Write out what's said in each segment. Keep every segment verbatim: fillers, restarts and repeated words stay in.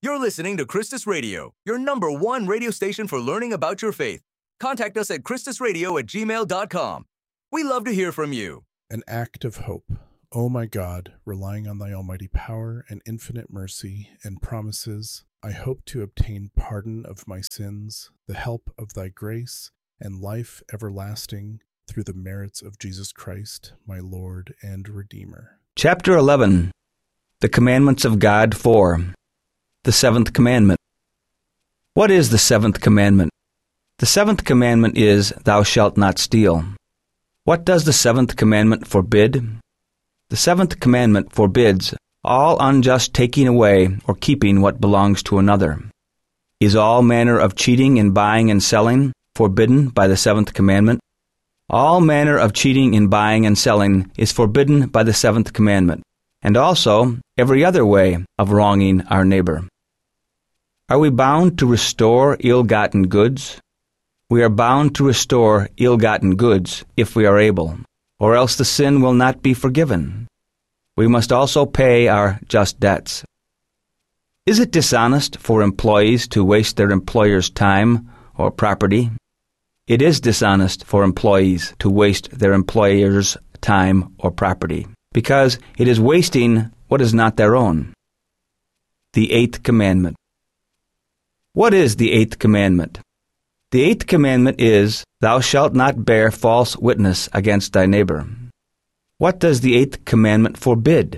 You're listening to Christus Radio, your number one radio station for learning about your faith. Contact us at christus radio at gmail dot com. We love to hear from you. An act of hope. O my God, relying on thy almighty power and infinite mercy and promises, I hope to obtain pardon of my sins, the help of thy grace, and life everlasting through the merits of Jesus Christ, my Lord and Redeemer. Chapter eleven. The Commandments of God four. The Seventh Commandment. What is the Seventh Commandment? The Seventh Commandment is, Thou shalt not steal. What does the Seventh Commandment forbid? The Seventh Commandment forbids all unjust taking away or keeping what belongs to another. Is all manner of cheating in buying and selling forbidden by the Seventh Commandment? All manner of cheating in buying and selling is forbidden by the Seventh Commandment, and also every other way of wronging our neighbor. Are we bound to restore ill-gotten goods? We are bound to restore ill-gotten goods if we are able, or else the sin will not be forgiven. We must also pay our just debts. Is it dishonest for employees to waste their employer's time or property? It is dishonest for employees to waste their employer's time or property, because it is wasting what is not their own. The Eighth Commandment. What is the Eighth Commandment? The Eighth Commandment is, Thou shalt not bear false witness against thy neighbor. What does the Eighth Commandment forbid?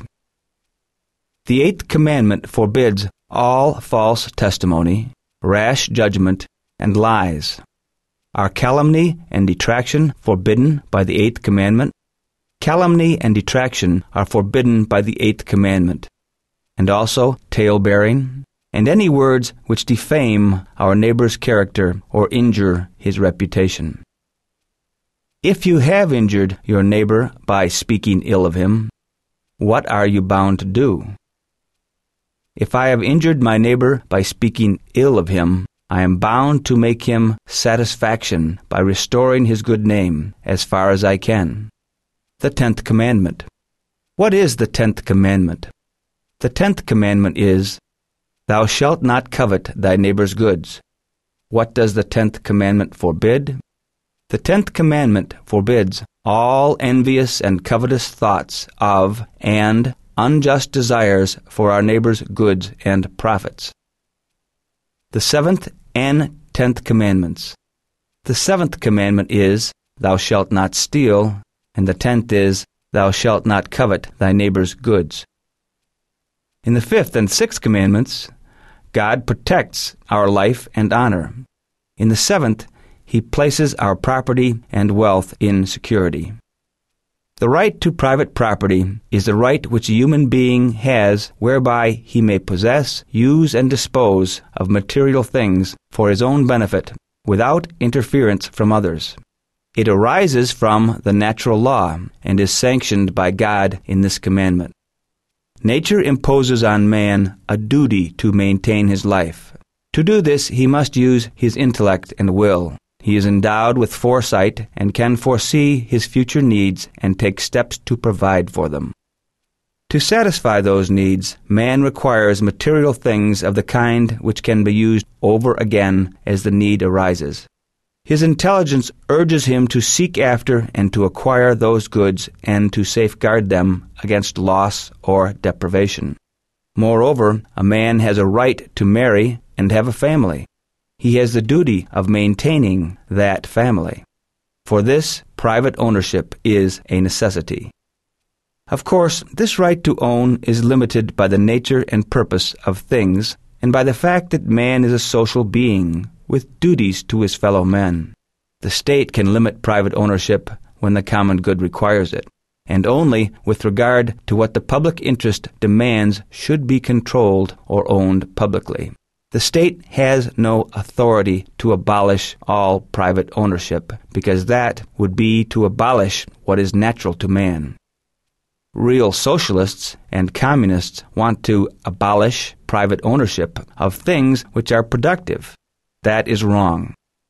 The Eighth Commandment forbids all false testimony, rash judgment, and lies. Are calumny and detraction forbidden by the Eighth Commandment? Calumny and detraction are forbidden by the Eighth Commandment, and also tale-bearing, and any words which defame our neighbor's character or injure his reputation. If you have injured your neighbor by speaking ill of him, what are you bound to do? If I have injured my neighbor by speaking ill of him, I am bound to make him satisfaction by restoring his good name as far as I can. The Tenth Commandment. What is the Tenth Commandment? The Tenth Commandment is, Thou shalt not covet thy neighbor's goods. What does the Tenth Commandment forbid? The Tenth Commandment forbids all envious and covetous thoughts of and unjust desires for our neighbor's goods and profits. The Seventh and Tenth Commandments. The Seventh Commandment is, Thou shalt not steal, and the tenth is, Thou shalt not covet thy neighbor's goods. In the Fifth and Sixth Commandments, God protects our life and honor. In the seventh, He places our property and wealth in security. The right to private property is the right which a human being has whereby he may possess, use, and dispose of material things for his own benefit without interference from others. It arises from the natural law and is sanctioned by God in this commandment. Nature imposes on man a duty to maintain his life. To do this, he must use his intellect and will. He is endowed with foresight and can foresee his future needs and take steps to provide for them. To satisfy those needs, man requires material things of the kind which can be used over again as the need arises. His intelligence urges him to seek after and to acquire those goods and to safeguard them against loss or deprivation. Moreover, a man has a right to marry and have a family. He has the duty of maintaining that family. For this, private ownership is a necessity. Of course, this right to own is limited by the nature and purpose of things and by the fact that man is a social being with duties to his fellow men. The state can limit private ownership when the common good requires it, and only with regard to what the public interest demands should be controlled or owned publicly. The state has no authority to abolish all private ownership, because that would be to abolish what is natural to man. Real socialists and communists want to abolish private ownership of things which are productive. That is wrong.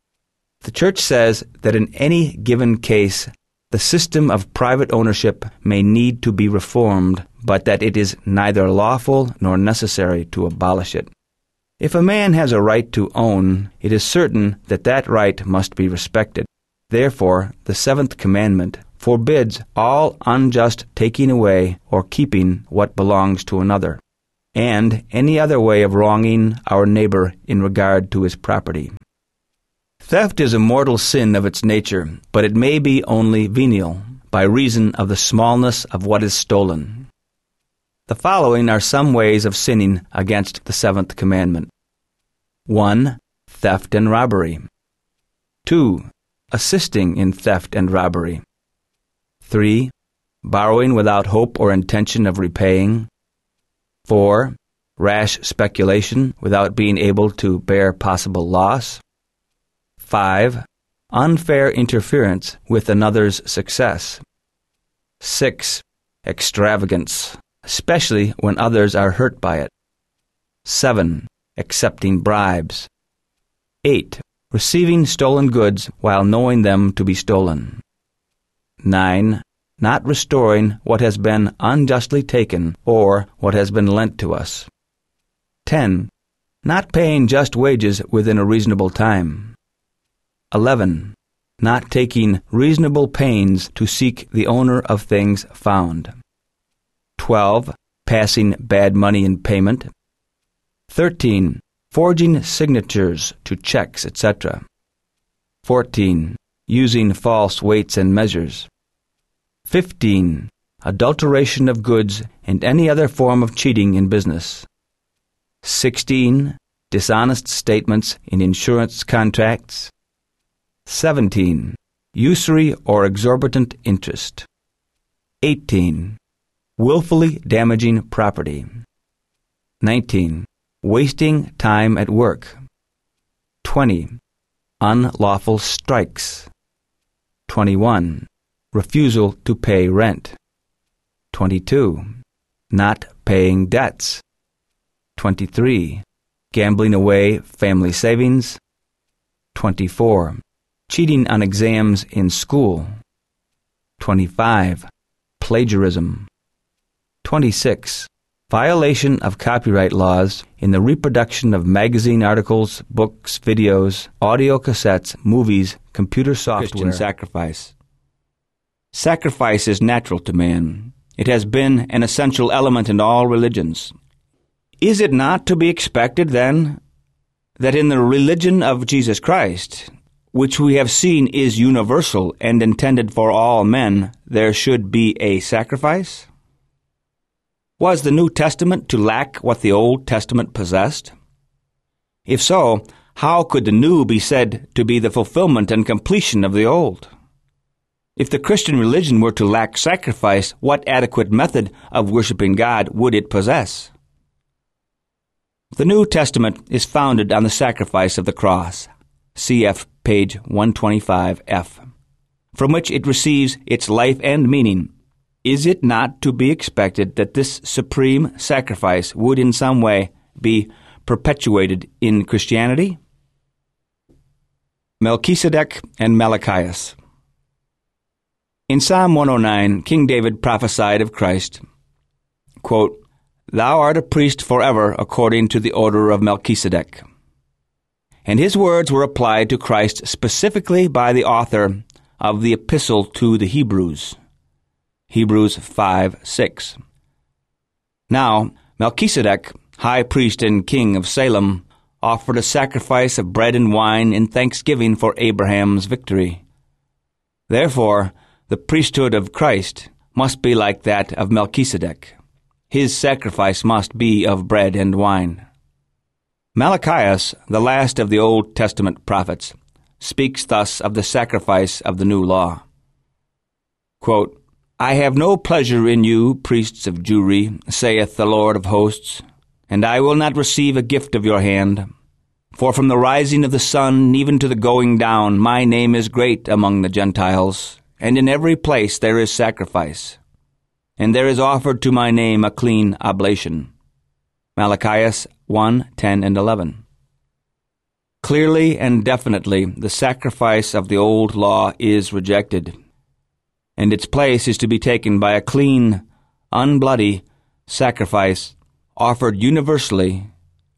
The Church says that in any given case, the system of private ownership may need to be reformed, but that it is neither lawful nor necessary to abolish it. If a man has a right to own, it is certain that that right must be respected. Therefore, the seventh commandment forbids all unjust taking away or keeping what belongs to another, and any other way of wronging our neighbor in regard to his property. Theft is a mortal sin of its nature, but it may be only venial, by reason of the smallness of what is stolen. The following are some ways of sinning against the seventh commandment. one. Theft and robbery. two. Assisting in theft and robbery. three. Borrowing without hope or intention of repaying. four. Rash speculation without being able to bear possible loss. five. Unfair interference with another's success. six. Extravagance, especially when others are hurt by it. seven. Accepting bribes. eight. Receiving stolen goods while knowing them to be stolen. nine. Not restoring what has been unjustly taken or what has been lent to us. ten. Not paying just wages within a reasonable time. eleven. Not taking reasonable pains to seek the owner of things found. twelve. Passing bad money in payment. thirteen. Forging signatures to checks, et cetera. fourteen. Using false weights and measures. fifteen. Adulteration of goods and any other form of cheating in business. sixteen. Dishonest statements in insurance contracts. seventeen. Usury or exorbitant interest. eighteen. Willfully damaging property. nineteen. Wasting time at work. twenty. Unlawful strikes. twenty-one. Refusal to pay rent. twenty-two. Not paying debts. twenty-three. Gambling away family savings. twenty-four. Cheating on exams in school. twenty-five. Plagiarism. twenty-six. Violation of copyright laws in the reproduction of magazine articles, books, videos, audio cassettes, movies, computer software. Christian sacrifice. Sacrifice is natural to man. It has been an essential element in all religions. Is it not to be expected, then, that in the religion of Jesus Christ, which we have seen is universal and intended for all men, there should be a sacrifice? Was the New Testament to lack what the Old Testament possessed? If so, how could the New be said to be the fulfillment and completion of the Old? If the Christian religion were to lack sacrifice, what adequate method of worshiping God would it possess? The New Testament is founded on the sacrifice of the cross, cf. page one twenty-five F, from which it receives its life and meaning. Is it not to be expected that this supreme sacrifice would in some way be perpetuated in Christianity? Melchizedek and Malachias. In Psalm one oh nine, King David prophesied of Christ, quote, "Thou art a priest forever according to the order of Melchizedek." And his words were applied to Christ specifically by the author of the Epistle to the Hebrews, Hebrews five six. Now, Melchizedek, high priest and king of Salem, offered a sacrifice of bread and wine in thanksgiving for Abraham's victory. Therefore, the priesthood of Christ must be like that of Melchizedek. His sacrifice must be of bread and wine. Malachias, the last of the Old Testament prophets, speaks thus of the sacrifice of the new law. Quote, "I have no pleasure in you, priests of Jewry, saith the Lord of hosts, and I will not receive a gift of your hand. For from the rising of the sun even to the going down, my name is great among the Gentiles, and in every place there is sacrifice. And there is offered to my name a clean oblation." Malachias one ten and eleven. Clearly and definitely, the sacrifice of the old law is rejected, and its place is to be taken by a clean, unbloody sacrifice offered universally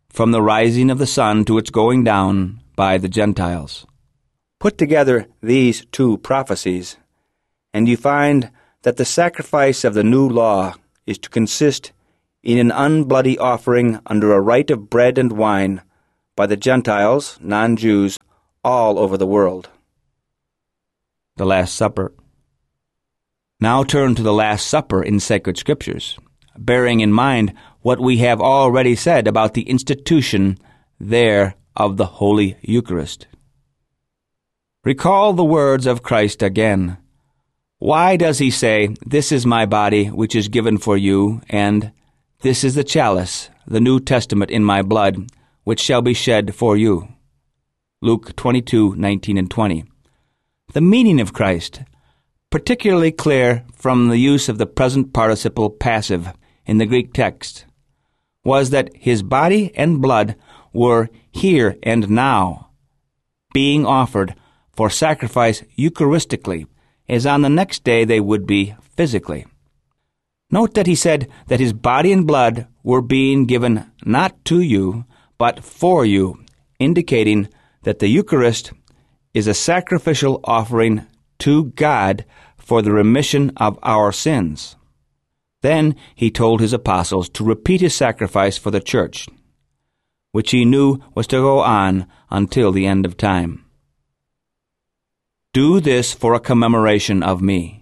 from the rising of the sun to its going down by the Gentiles. Put together these two prophecies, and you find that the sacrifice of the new law is to consist in an unbloody offering under a rite of bread and wine by the Gentiles, non-Jews, all over the world. The Last Supper. Now turn to the Last Supper in sacred Scriptures, bearing in mind what we have already said about the institution there of the Holy Eucharist. Recall the words of Christ again. Why does he say, "This is my body, which is given for you," and "This is the chalice, the New Testament in my blood, which shall be shed for you"? Luke twenty-two, nineteen and twenty. The meaning of Christ, particularly clear from the use of the present participle passive in the Greek text, was that his body and blood were here and now, being offered for sacrifice eucharistically, as on the next day they would be physically. Note that he said that his body and blood were being given not to you, but for you, indicating that the Eucharist is a sacrificial offering to God for the remission of our sins. Then he told his apostles to repeat his sacrifice for the church, which he knew was to go on until the end of time. Do this for a commemoration of me.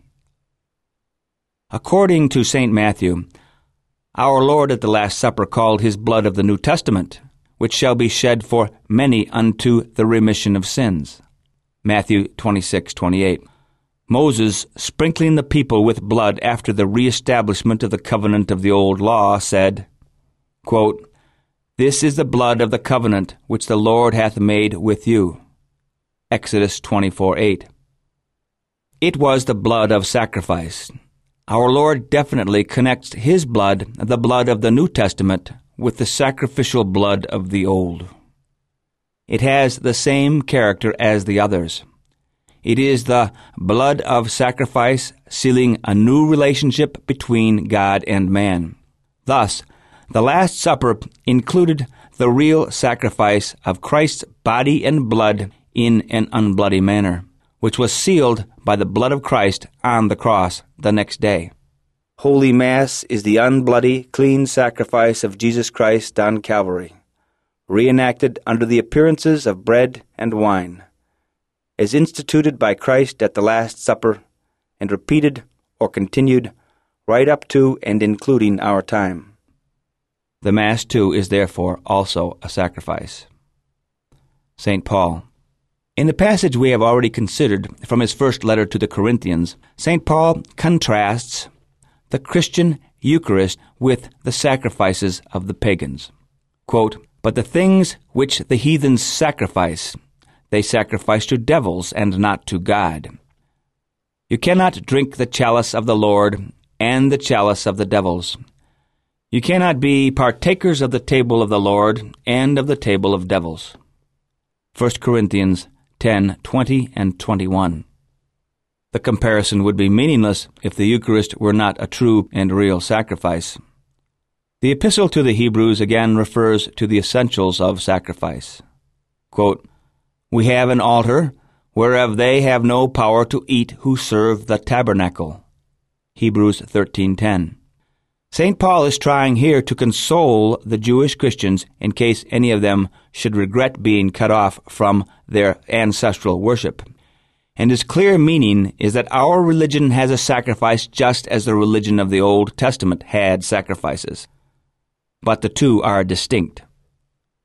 According to Saint Matthew, our Lord at the Last Supper called his blood of the New Testament, which shall be shed for many unto the remission of sins. Matthew twenty-six, twenty-eight. Moses, sprinkling the people with blood after the reestablishment of the covenant of the old law, said, quote, "This is the blood of the covenant which the Lord hath made with you." Exodus twenty-four, eight. It was the blood of sacrifice. Our Lord definitely connects his blood, the blood of the New Testament, with the sacrificial blood of the Old. It has the same character as the others. It is the blood of sacrifice sealing a new relationship between God and man. Thus, the Last Supper included the real sacrifice of Christ's body and blood in an unbloody manner, which was sealed by the blood of Christ on the cross the next day. Holy Mass is the unbloody, clean sacrifice of Jesus Christ on Calvary, reenacted under the appearances of bread and wine, as instituted by Christ at the Last Supper, and repeated or continued right up to and including our time. The Mass, too, is therefore also a sacrifice. Saint Paul. In the passage we have already considered from his first letter to the Corinthians, Saint Paul contrasts the Christian Eucharist with the sacrifices of the pagans. Quote, "But the things which the heathens sacrifice, they sacrifice to devils and not to God. You cannot drink the chalice of the Lord and the chalice of the devils. You cannot be partakers of the table of the Lord and of the table of devils." First Corinthians ten, twenty and twenty-one. The comparison would be meaningless if the Eucharist were not a true and real sacrifice. The Epistle to the Hebrews again refers to the essentials of sacrifice. Quote, "We have an altar, whereof they have no power to eat who serve the tabernacle." Hebrews thirteen, ten. Saint Paul is trying here to console the Jewish Christians in case any of them should regret being cut off from their ancestral worship. And his clear meaning is that our religion has a sacrifice just as the religion of the Old Testament had sacrifices. But the two are distinct.